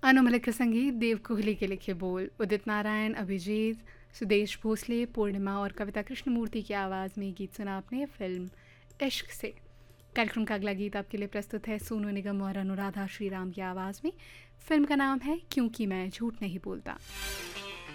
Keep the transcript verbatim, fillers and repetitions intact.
अनु मलिक का संगीत, देव कोहली के लिखे बोल, उदित नारायण, अभिजीत, सुदेश भोसले, पूर्णिमा और कविता कृष्णमूर्ति की आवाज़ में गीत सुना आपने फिल्म इश्क से। कार्यक्रम का अगला गीत आपके लिए प्रस्तुत है सोनू निगम और अनुराधा श्रीराम की आवाज़ में। फिल्म का नाम है क्योंकि मैं झूठ नहीं बोलता।